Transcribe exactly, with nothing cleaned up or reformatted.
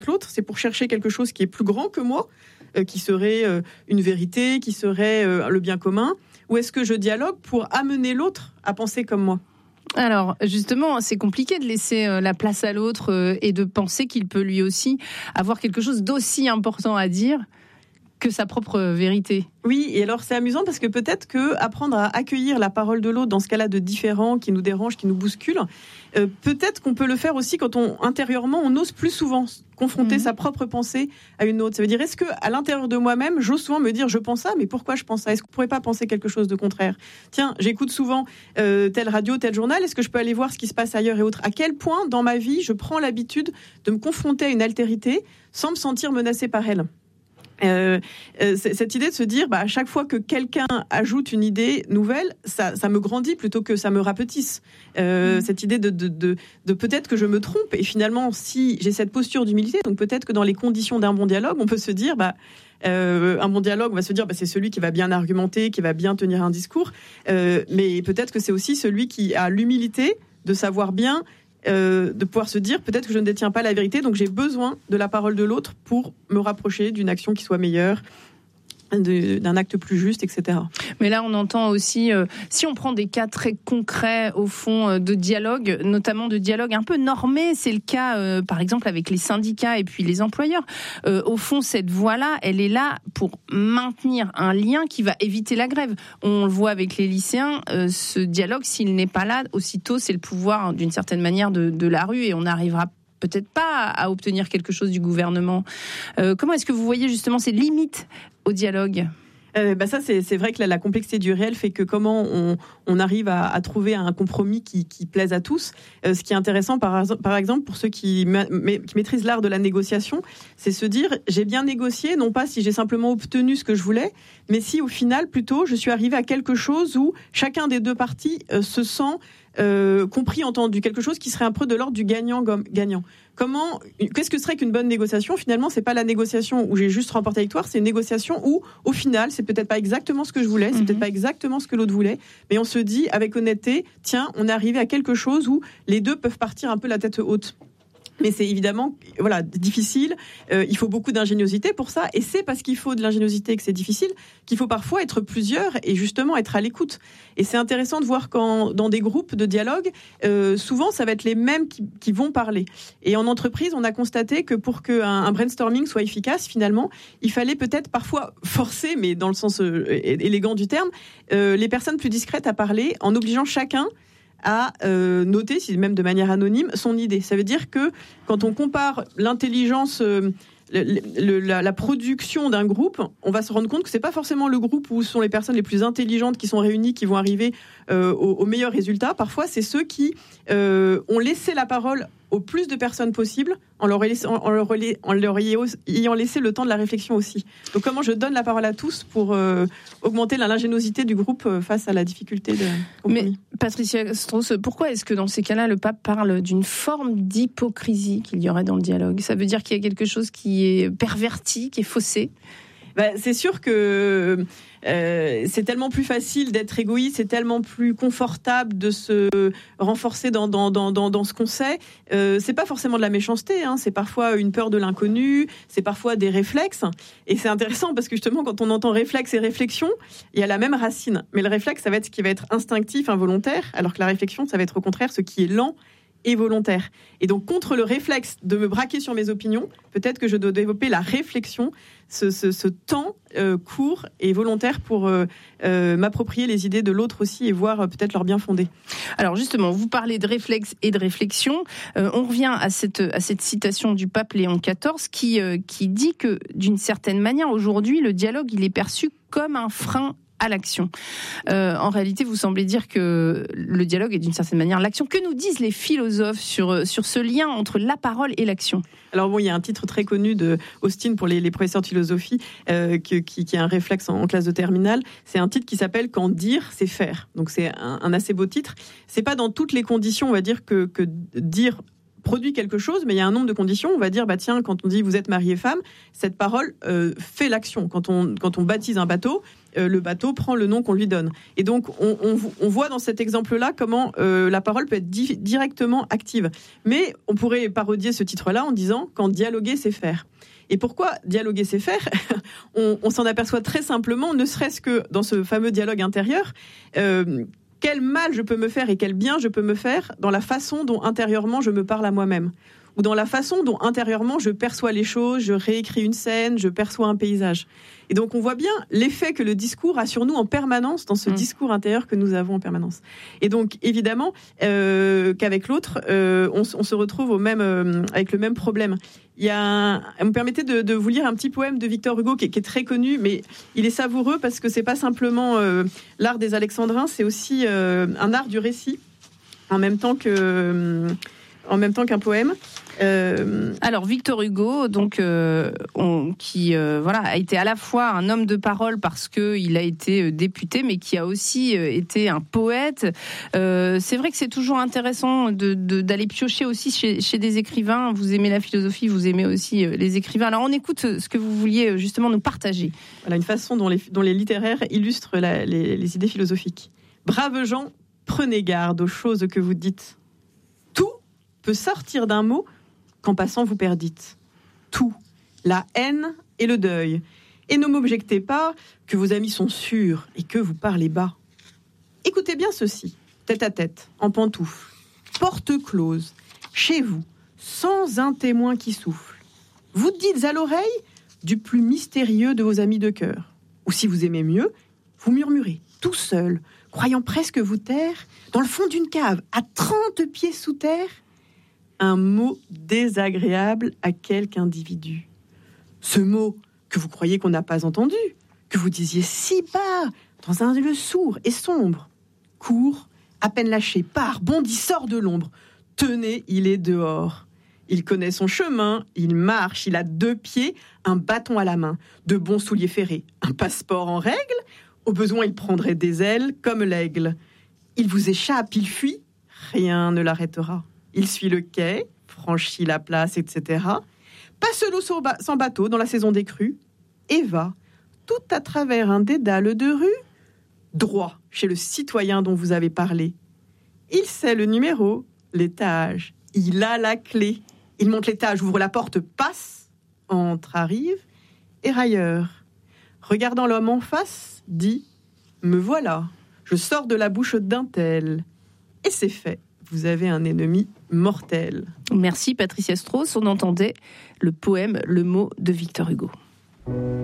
l'autre, c'est pour chercher quelque chose qui est plus grand que moi, euh, qui serait euh, une vérité, qui serait euh, le bien commun, ou est-ce que je dialogue pour amener l'autre à penser comme moi ? Alors, justement, c'est compliqué de laisser euh, la place à l'autre euh, et de penser qu'il peut lui aussi avoir quelque chose d'aussi important à dire que sa propre vérité. Oui, et alors c'est amusant parce que peut-être que apprendre à accueillir la parole de l'autre dans ce cas-là de différent, qui nous dérange, qui nous bouscule, euh, peut-être qu'on peut le faire aussi quand on intérieurement on ose plus souvent confronter mmh. sa propre pensée à une autre. Ça veut dire, est-ce que à l'intérieur de moi-même, j'ose souvent me dire je pense ça, mais pourquoi je pense ça ? Est-ce qu'on pourrait pas penser quelque chose de contraire ? Tiens, j'écoute souvent euh, telle radio, tel journal. Est-ce que je peux aller voir ce qui se passe ailleurs et autres ? À quel point dans ma vie je prends l'habitude de me confronter à une altérité sans me sentir menacée par elle ? Euh, euh, cette idée de se dire, bah, à chaque fois que quelqu'un ajoute une idée nouvelle, ça, ça me grandit plutôt que ça me rapetisse. Euh, mmh. Cette idée de, de, de, de peut-être que je me trompe. Et finalement, si j'ai cette posture d'humilité, donc peut-être que dans les conditions d'un bon dialogue, on peut se dire, bah, euh, un bon dialogue, on va se dire, bah, c'est celui qui va bien argumenter, qui va bien tenir un discours. Euh, mais peut-être que c'est aussi celui qui a l'humilité de savoir bien Euh, de pouvoir se dire peut-être que je ne détiens pas la vérité, donc j'ai besoin de la parole de l'autre pour me rapprocher d'une action qui soit meilleure, de, d'un acte plus juste, et cetera. Mais là, on entend aussi, euh, si on prend des cas très concrets, au fond, euh, de dialogue, notamment de dialogue un peu normé, c'est le cas, euh, par exemple, avec les syndicats et puis les employeurs. Euh, au fond, cette voie-là, elle est là pour maintenir un lien qui va éviter la grève. On le voit avec les lycéens, euh, ce dialogue, s'il n'est pas là, aussitôt, c'est le pouvoir, d'une certaine manière, de, de la rue, et on n'arrivera peut-être pas à obtenir quelque chose du gouvernement. Euh, comment est-ce que vous voyez justement ces limites au dialogue ? Euh, bah ça, c'est, c'est vrai que la, la complexité du réel fait que comment on, on arrive à, à trouver un compromis qui, qui plaise à tous. Euh, ce qui est intéressant, par, par exemple, pour ceux qui, ma, qui maîtrisent l'art de la négociation, c'est se dire, j'ai bien négocié, non pas si j'ai simplement obtenu ce que je voulais, mais si au final, plutôt, je suis arrivé à quelque chose où chacun des deux parties euh, se sent euh, compris, entendu, quelque chose qui serait un peu de l'ordre du gagnant-gagnant. Comment, qu'est-ce que serait qu'une bonne négociation ? Finalement, c'est pas la négociation où j'ai juste remporté la victoire, c'est une négociation où, au final, c'est peut-être pas exactement ce que je voulais, c'est mm-hmm. peut-être pas exactement ce que l'autre voulait, mais on se dit avec honnêteté, tiens, on est arrivé à quelque chose où les deux peuvent partir un peu la tête haute. Mais c'est évidemment, voilà, difficile. Euh, il faut beaucoup d'ingéniosité pour ça, et c'est parce qu'il faut de l'ingéniosité que c'est difficile qu'il faut parfois être plusieurs et justement être à l'écoute. Et c'est intéressant de voir quand dans des groupes de dialogue, euh, souvent ça va être les mêmes qui, qui vont parler. Et en entreprise, on a constaté que pour qu'un un brainstorming soit efficace, finalement, il fallait peut-être parfois forcer, mais dans le sens euh, élégant du terme, euh, les personnes plus discrètes à parler, en obligeant chacun à euh, noter, si même de manière anonyme, son idée. Ça veut dire que quand on compare l'intelligence, euh, le, le, la, la production d'un groupe, on va se rendre compte que c'est pas forcément le groupe où sont les personnes les plus intelligentes qui sont réunies qui vont arriver euh, au, au meilleur résultat. Parfois, c'est ceux qui euh, ont laissé la parole au plus de personnes possible, en leur, laissant, en, leur, en leur ayant laissé le temps de la réflexion aussi. Donc comment je donne la parole à tous pour euh, augmenter l'ingéniosité du groupe face à la difficulté de compromis. Mais Patricia Strauss, pourquoi est-ce que dans ces cas-là, le pape parle d'une forme d'hypocrisie qu'il y aurait dans le dialogue ? Ça veut dire qu'il y a quelque chose qui est perverti, qui est faussé ? Ben, c'est sûr que euh, c'est tellement plus facile d'être égoïste, c'est tellement plus confortable de se renforcer dans, dans, dans, dans, dans ce qu'on sait. Euh, c'est pas forcément de la méchanceté, hein, c'est parfois une peur de l'inconnu, c'est parfois des réflexes. Et c'est intéressant parce que justement, quand on entend réflexe et réflexion, il y a la même racine. Mais le réflexe, ça va être ce qui va être instinctif, involontaire, alors que la réflexion, ça va être au contraire ce qui est lent et volontaire. Et donc, contre le réflexe de me braquer sur mes opinions, peut-être que je dois développer la réflexion, ce, ce, ce temps euh, court et volontaire pour euh, euh, m'approprier les idées de l'autre aussi et voir euh, peut-être leur bien fondé. Alors justement, vous parlez de réflexe et de réflexion. Euh, on revient à cette, à cette citation du pape Léon quatorze qui, euh, qui dit que, d'une certaine manière, aujourd'hui, le dialogue, il est perçu comme un frein à l'action. Euh, en réalité, vous semblez dire que le dialogue est d'une certaine manière l'action. Que nous disent les philosophes sur, sur ce lien entre la parole et l'action ? Alors bon, il y a un titre très connu de Austin pour les, les professeurs de philosophie euh, qui, qui, qui a un réflexe en, en classe de terminale. C'est un titre qui s'appelle « Quand dire, c'est faire ». Donc c'est un, un assez beau titre. C'est pas dans toutes les conditions, on va dire, que, que dire produit quelque chose, mais il y a un nombre de conditions. On va dire, bah tiens, quand on dit vous êtes mari et femme, cette parole euh, fait l'action. Quand on, quand on baptise un bateau, euh, le bateau prend le nom qu'on lui donne. Et donc, on, on, on voit dans cet exemple-là comment euh, la parole peut être di- directement active. Mais on pourrait parodier ce titre-là en disant « quand dialoguer, c'est faire ». Et pourquoi dialoguer, c'est faire ? on, on s'en aperçoit très simplement, ne serait-ce que dans ce fameux dialogue intérieur, euh, quel mal je peux me faire et quel bien je peux me faire dans la façon dont intérieurement je me parle à moi-même, ou dans la façon dont intérieurement je perçois les choses, je réécris une scène, je perçois un paysage. Et donc on voit bien l'effet que le discours a sur nous en permanence, dans ce mmh. discours intérieur que nous avons en permanence. Et donc évidemment euh, qu'avec l'autre, euh, on, on se retrouve au même, euh, avec le même problème. Il y a un, vous me permettez de, de vous lire un petit poème de Victor Hugo qui est, qui est très connu, mais il est savoureux parce que c'est pas simplement euh, l'art des Alexandrins, c'est aussi euh, un art du récit en même temps que euh, en même temps qu'un poème. Euh... Alors Victor Hugo, donc euh, on, qui euh, voilà a été à la fois un homme de parole parce que il a été député, mais qui a aussi euh, été un poète. Euh, c'est vrai que c'est toujours intéressant de, de, d'aller piocher aussi chez, chez des écrivains. Vous aimez la philosophie, vous aimez aussi euh, les écrivains. Alors on écoute ce que vous vouliez justement nous partager. Voilà une façon dont les, dont les littéraires illustrent la, les, les idées philosophiques. Braves gens, prenez garde aux choses que vous dites. Tout peut sortir d'un mot qu'en passant vous perdîtes. Tout, la haine et le deuil. Et ne m'objectez pas que vos amis sont sûrs et que vous parlez bas. Écoutez bien ceci, tête à tête, en pantoufles, porte close, chez vous, sans un témoin qui souffle. Vous dites à l'oreille du plus mystérieux de vos amis de cœur. Ou si vous aimez mieux, vous murmurez, tout seul, croyant presque vous taire, dans le fond d'une cave, à trente pieds sous terre, un mot désagréable à quelque individu. Ce mot que vous croyez qu'on n'a pas entendu, que vous disiez si bas, dans un lieu sourd et sombre, court, à peine lâché, part, bondit, sort de l'ombre. Tenez, il est dehors. Il connaît son chemin, il marche, il a deux pieds, un bâton à la main, de bons souliers ferrés, un passeport en règle. Au besoin, il prendrait des ailes comme l'aigle. Il vous échappe, il fuit, rien ne l'arrêtera. Il suit le quai, franchit la place, et cetera. Passe l'eau sans bateau dans la saison des crues et va, tout à travers un dédale de rue, droit chez le citoyen dont vous avez parlé. Il sait le numéro, l'étage, il a la clé. Il monte l'étage, ouvre la porte, passe, entre, arrive et railleur. Regardant l'homme en face, dit « Me voilà, je sors de la bouche d'un tel. » Et c'est fait. Vous avez un ennemi mortel. Merci Patricia Strauss. On entendait le poème Le mot de Victor Hugo.